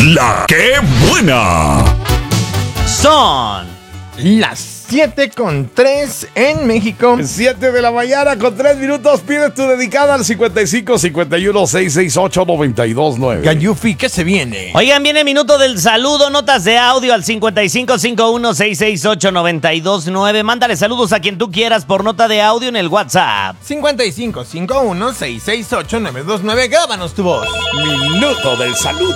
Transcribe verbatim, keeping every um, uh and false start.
La que buena. Son las siete con tres en México. siete de la mañana con tres minutos. Pide tu dedicada al cincuenta y cinco cincuenta y uno seiscientos sesenta y ocho noventa y dos nueve. Gayufi, ¿qué se viene? Oigan, viene minuto del saludo, notas de audio al cincuenta y cinco cincuenta y uno seiscientos sesenta y ocho noventa y dos nueve. Mándale saludos a quien tú quieras por nota de audio en el WhatsApp. cincuenta y cinco cincuenta y uno seiscientos sesenta y ocho noventa y dos nueve. Grábanos tu voz. Minuto del saludo.